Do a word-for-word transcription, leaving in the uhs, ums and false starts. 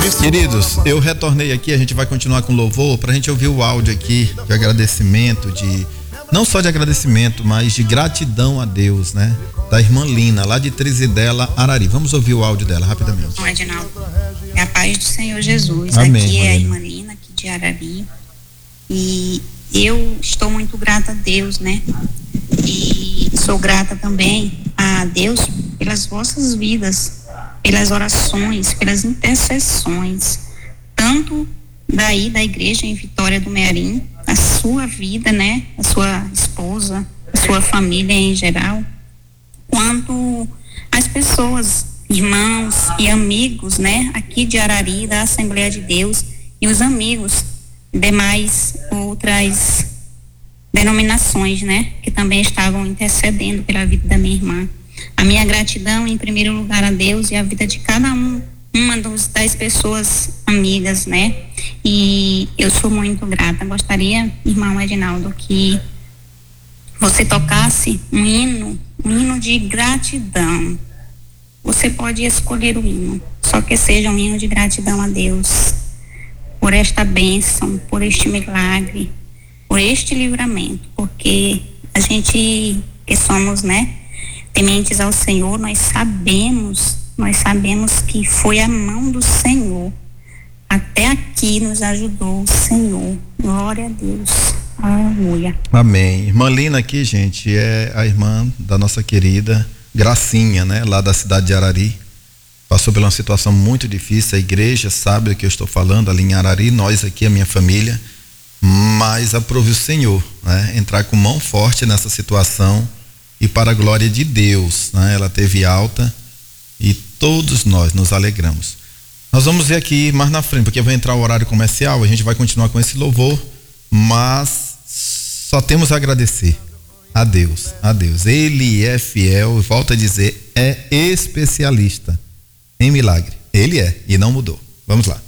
Queridos, eu retornei aqui, a gente vai continuar com louvor pra gente ouvir o áudio aqui de agradecimento, de não só de agradecimento, mas de gratidão a Deus, né? Da irmã Lina, lá de Trizidela, Arari. Vamos ouvir o áudio dela rapidamente. Bom, Edinaldo, é a paz do Senhor Jesus. Amém, aqui é a irmã irmã Lina, aqui de Arari. E eu estou muito grata a Deus, né? E sou grata também a Deus pelas vossas vidas, pelas orações, pelas intercessões, tanto daí da igreja em Vitória do Mearim, a sua vida, né, a sua esposa, a sua família em geral, quanto as pessoas, irmãos e amigos, né, aqui de Arari, da Assembleia de Deus, e os amigos demais outras denominações, né, que também estavam intercedendo pela vida da minha irmã. A minha gratidão, em primeiro lugar, a Deus e a vida de cada um, uma dos, das pessoas amigas, né? E eu sou muito grata. Gostaria, irmão Edinaldo, que você tocasse um hino, um hino de gratidão. Você pode escolher o hino, só que seja um hino de gratidão a Deus por esta bênção, por este milagre, por este livramento, porque a gente que somos, né, tementes ao Senhor, nós sabemos, nós sabemos que foi a mão do Senhor. Até aqui nos ajudou o Senhor. Glória a Deus. Aleluia. Amém. Irmã Lina aqui, gente, é a irmã da nossa querida Gracinha, né? Lá da cidade de Arari. Passou por uma situação muito difícil. A igreja sabe do que eu estou falando, ali em Arari, nós aqui, a minha família. Mas aprove o Senhor, né? Entrar com mão forte nessa situação. E para a glória de Deus, né? Ela teve alta e todos nós nos alegramos. Nós vamos ver aqui mais na frente, porque vai entrar o horário comercial, a gente vai continuar com esse louvor, mas só temos a agradecer a Deus, a Deus. Ele é fiel, volto a dizer, é especialista em milagre. Ele é e não mudou. Vamos lá.